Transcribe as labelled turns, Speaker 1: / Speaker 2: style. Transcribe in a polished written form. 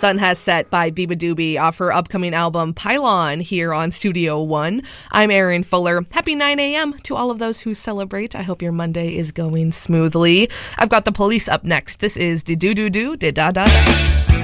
Speaker 1: Sun Has Set by Biba Doobie off her upcoming album Pylon here on Studio One. I'm Erin Fuller. Happy 9 a.m. to all of those who celebrate. I hope your Monday is going smoothly. I've got The Police up next. This is De Do Do Do De Da Da Da.